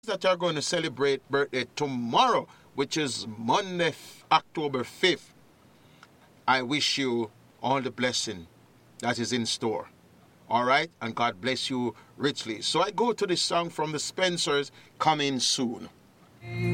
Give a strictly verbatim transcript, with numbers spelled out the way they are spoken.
that are going to celebrate birthday tomorrow, which is Monday, October fifth, I wish you all the blessing that is in store. All right? And God bless you richly. So I go to the song from the Spencers, Coming Soon.